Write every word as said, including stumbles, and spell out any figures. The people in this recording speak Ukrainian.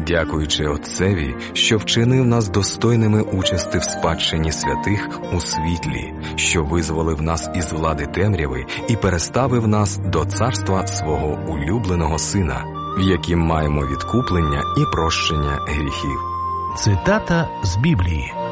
дякуючи Отцеві, що вчинив нас достойними участи в спадщині святих у світлі, що визволив нас із влади темряви і переставив нас до царства свого улюбленого Сина, в яким маємо відкуплення і прощення гріхів. Цитата з Біблії.